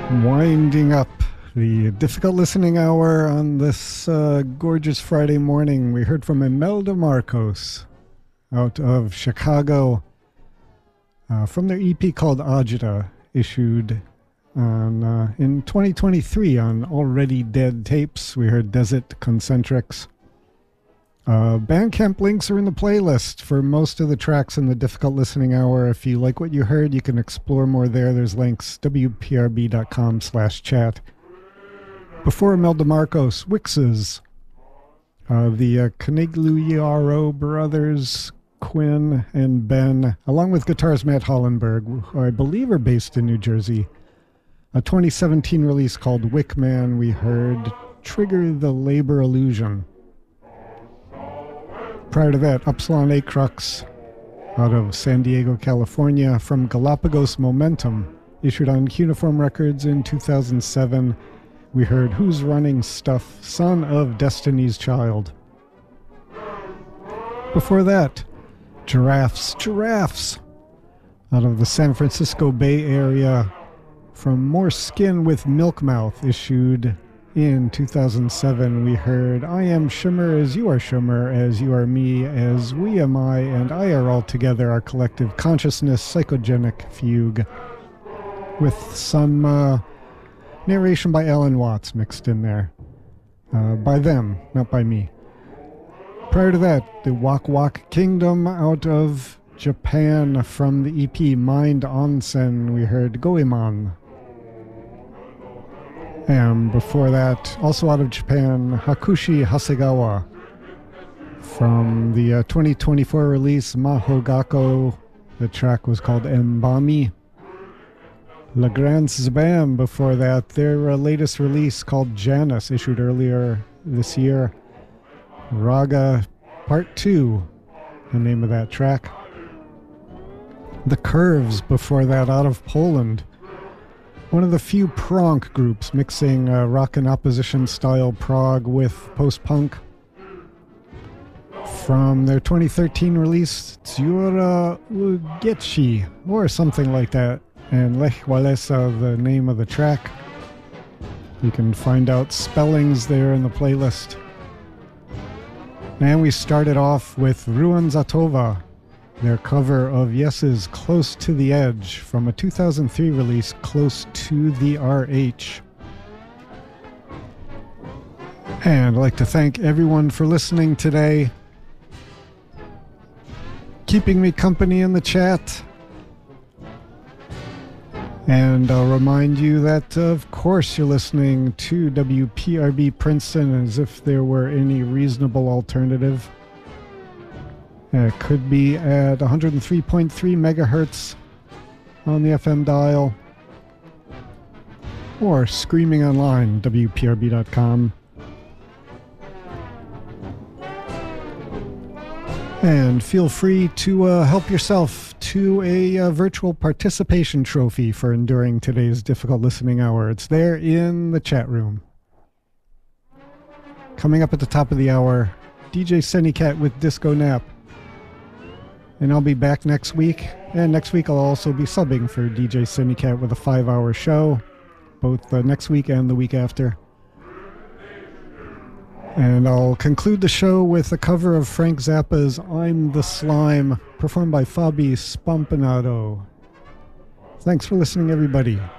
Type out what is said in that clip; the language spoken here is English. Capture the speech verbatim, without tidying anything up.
Winding up the difficult listening hour on this uh, gorgeous Friday morning, we heard from Imelda Marcos out of Chicago uh, from their E P called Agita, issued on uh, in twenty twenty-three on Already Dead Tapes. We heard Desert Concentrics. Uh, Bandcamp links are in the playlist for most of the tracks in the difficult listening hour. If you like what you heard, you can explore more there. There's links, w p r b dot com slash chat. Before Imelda Marcos, Wixes, uh, the uh, Canigliaro brothers, Quinn and Ben, along with guitarist Matt Hollenberg, who I believe are based in New Jersey. A twenty seventeen release called Wickman, we heard Trigger the Labor Illusion. Prior to that, Upsilon Acrux out of San Diego, California, from Galapagos Momentum, issued on Cuneiform Records in two thousand seven. We heard Who's Running Stuff, Son of Destiny's Child. Before that, Giraffes, Giraffes, out of the San Francisco Bay Area, from More Skin with Milkmouth, issued in two thousand seven. We heard I am Shimmer as you are Shimmer, as you are me, as we am I, and I are all together, our collective consciousness, psychogenic fugue, with some uh, narration by Alan Watts mixed in there. Uh, by them, not by me. Prior to that, the Wak Wak Kingdom out of Japan, from the E P Mind Onsen, we heard Goemon. And before that, also out of Japan, Hakushi Hasegawa, from the uh, twenty twenty-four release Mahogako. The track was called Mbami. La Grande Zbam, before that, their uh, latest release called Janus, issued earlier this year. Raga Part two, the name of that track. The Curves, before that, out of Poland. One of the few prog groups mixing uh, rock and opposition style prog with post-punk. From their twenty thirteen release, Tsiura Ugetshi, or something like that, and Lech Walesa, the name of the track. You can find out spellings there in the playlist. And we started off with Ruan Zatova, their cover of Yes's Close to the Edge, from a two thousand three release, Close to the R H. And I'd like to thank everyone for listening today, keeping me company in the chat. And I'll remind you that, of course, you're listening to W P R B Princeton as if there were any reasonable alternative. It could be at one hundred three point three megahertz on the F M dial, or screaming online, w p r b dot com. And feel free to uh, help yourself to a uh, virtual participation trophy for enduring today's difficult listening hour. It's there in the chat room. Coming up at the top of the hour, D J Sennycat with Disco Nap. And I'll be back next week. And next week I'll also be subbing for D J Sennycat with a five-hour show, both uh, next week and the week after. And I'll conclude the show with a cover of Frank Zappa's I'm the Slime, performed by Fabi Spampanato. Thanks for listening, everybody.